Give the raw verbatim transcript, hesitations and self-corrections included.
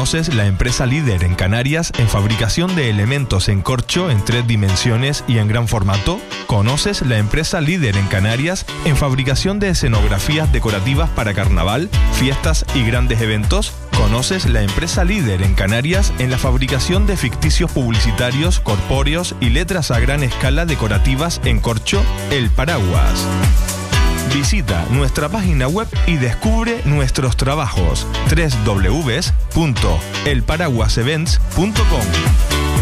¿Conoces la empresa líder en Canarias en fabricación de elementos en corcho en tres dimensiones y en gran formato? ¿Conoces la empresa líder en Canarias en fabricación de escenografías decorativas para carnaval, fiestas y grandes eventos? ¿Conoces la empresa líder en Canarias en la fabricación de ficticios publicitarios, corpóreos y letras a gran escala decorativas en corcho? El Paraguas. Visita nuestra página web y descubre nuestros trabajos. doble u doble u doble u punto el paraguas events punto com.